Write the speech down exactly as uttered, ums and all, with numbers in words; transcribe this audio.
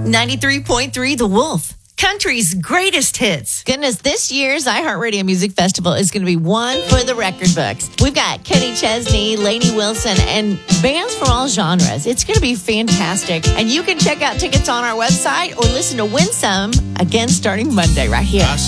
ninety-three point three The Wolf, country's greatest hits. Goodness, this year's iHeartRadio Music Festival is going to be one for the record books. We've got Kenny Chesney, Lainey Wilson, and bands from all genres. It's going to be fantastic. And you can check out tickets on our website or listen to Win Some again starting Monday right here.